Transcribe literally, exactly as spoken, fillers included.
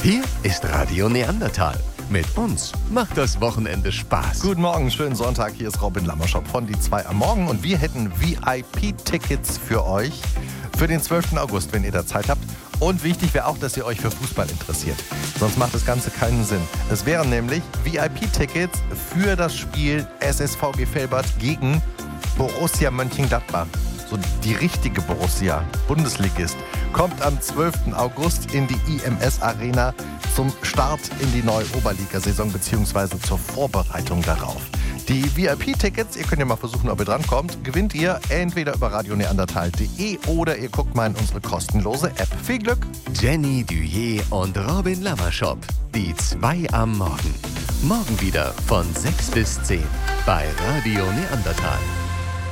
Hier ist Radio Neandertal. Mit uns macht das Wochenende Spaß. Guten Morgen, schönen Sonntag. Hier ist Robin Lammerschop von Die zwei am Morgen. Und wir hätten V I P-Tickets für euch für den zwölften August, wenn ihr da Zeit habt. Und wichtig wäre auch, dass ihr euch für Fußball interessiert. Sonst macht das Ganze keinen Sinn. Es wären nämlich V I P-Tickets für das Spiel S S V G Velbert gegen Borussia Mönchengladbach. So die richtige Borussia, Bundesligist, kommt am zwölften August in die I M S Arena zum Start in die neue Oberligasaison bzw. zur Vorbereitung darauf. Die V I P-Tickets, ihr könnt ja mal versuchen, ob ihr drankommt, gewinnt ihr entweder über radioneandertal punkt de oder ihr guckt mal in unsere kostenlose App. Viel Glück! Jenny Duyé und Robin Lammerschop. Die zwei am Morgen. Morgen wieder von sechs bis zehn bei Radio Neandertal.